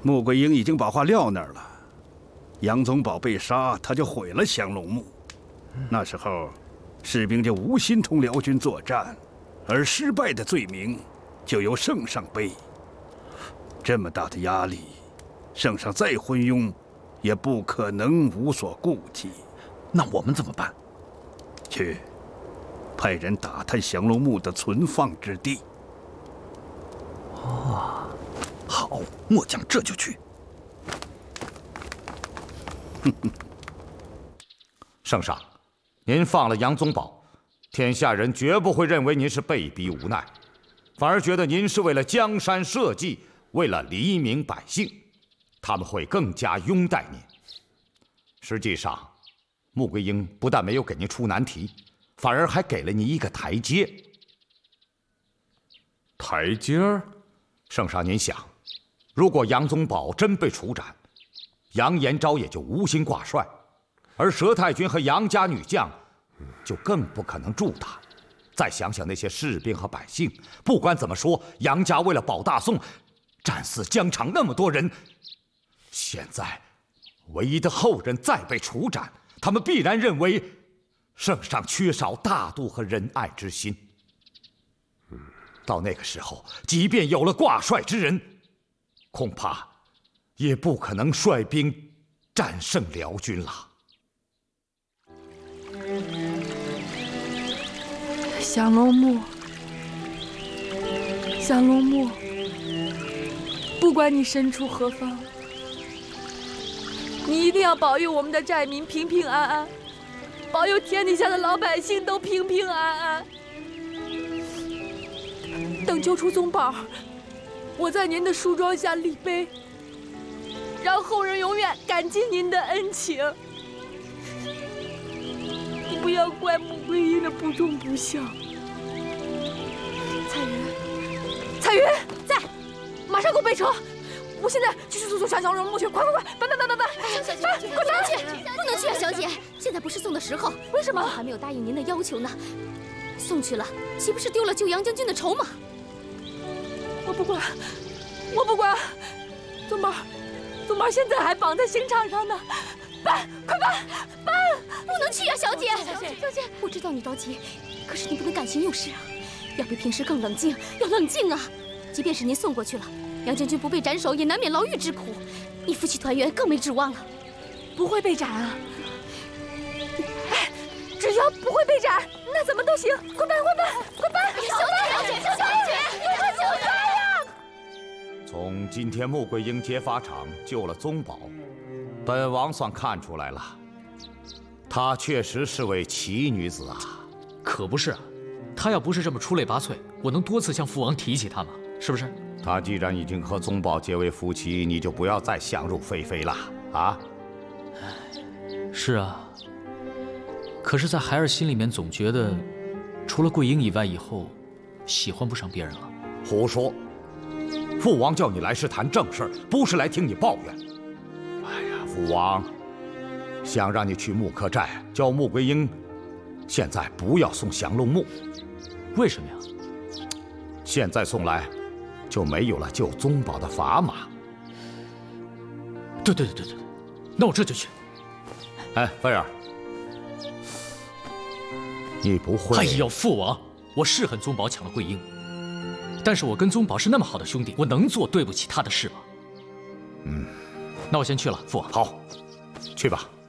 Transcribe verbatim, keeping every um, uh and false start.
穆桂英已经把话撂那儿了。杨宗保被杀，他就毁了降龙墓。那时候，士兵就无心同辽军作战，而失败的罪名就由圣上背。这么大的压力，圣上再昏庸，也不可能无所顾忌。 那我们怎么办？ 去，派人打探降龙墓的存放之地。 哦，好，末将这就去。 圣上，您放了杨宗保，天下人绝不会认为您是被逼无奈，反而觉得您是为了江山社稷，为了黎民百姓，他们会更加拥戴您。实际上，穆桂英不但没有给您出难题，反而还给了您一个台阶。 台阶儿？ 圣上，您想，如果杨宗保真被处斩，杨延昭也就无心挂帅，而佘太君和杨家女将就更不可能助他。再想想那些士兵和百姓，不管怎么说，杨家为了保大宋，战死疆场那么多人，现在唯一的后人再被处斩，他们必然认为圣上缺少大度和仁爱之心。到那个时候，即便有了挂帅之人，恐怕也不可能率兵战胜辽军了。 降龙墓，降龙墓，不管你身处何方，你一定要保佑我们的寨民平平安安，保佑天底下的老百姓都平平安安。等救出宗保，我在您的树桩下立碑，让后人永远感激您的恩情。你不要怪穆桂英的不忠不孝。彩云，彩云在，马上给我备车！我现在就去速速上降龙墓去，快快快，搬搬搬搬搬！ 小姐，快搬去！不能去啊，小姐，现在不是送的时候。 为什么？ 我还没有答应您的要求呢。送去了，岂不是丢了救杨将军的筹码？ 我不管，我不管！宗保，宗保现在还绑在刑场上呢，搬，快搬，搬！ 不能去啊，小姐！ 小姐， 小姐，我知道你着急，可是你不能感情用事啊，要比平时更冷静，要冷静啊！即便是您送过去了，杨将军不被斩首，也难免牢狱之苦，你夫妻团圆更没指望了。 不会被斩啊！哎，只要不会被斩，那怎么都行！快搬，快搬，快搬！ 小姐，小姐，小姐， 你快救他呀！ 从今天穆桂英劫法场救了宗保，本王算看出来了，她确实是位奇女子啊。 可不是啊，她要不是这么出类拔萃，我能多次向父王提起她吗？是不是？ 她既然已经和宗保结为夫妻，你就不要再想入非非了啊！ 是啊，可是，在孩儿心里面总觉得，除了桂英以外，以后喜欢不上别人了。 胡说！父王叫你来是谈正事，不是来听你抱怨。哎呀，父王想让你去木刻寨，叫穆桂英现在不要送降龙墓。 为什么呀？ 现在送来，就没有了救宗保的砝码。 对对对对对，那我这就去。 哎，菲儿，你不会…… 哎呦，父王，我是恨宗保抢了桂英，但是我跟宗保是那么好的兄弟，我能做对不起他的事吗？ 嗯， 那我先去了，父王。 好，去吧。